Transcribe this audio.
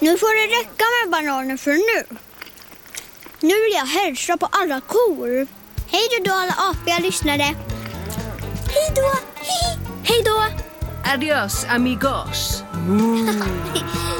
Nu får det räcka med bananer för nu. Nu vill jag hälsa på alla kor. Hej då alla apiga lyssnare. Hej då. Hej då. Adios amigos.